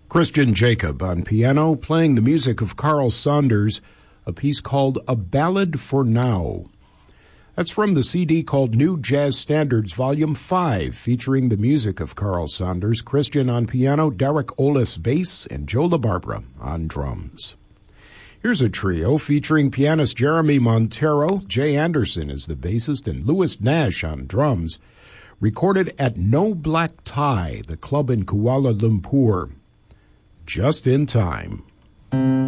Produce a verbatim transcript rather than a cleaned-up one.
Christian Jacob on piano, playing the music of Carl Saunders, a piece called A Ballad for Now. That's from the C D called New Jazz Standards, Volume five, featuring the music of Carl Saunders, Christian on piano, Derek Olis bass, and Joe LaBarbera on drums. Here's a trio featuring pianist Jeremy Montero, Jay Anderson is the bassist, and Louis Nash on drums, recorded at No Black Tie, the club in Kuala Lumpur. Just in Time.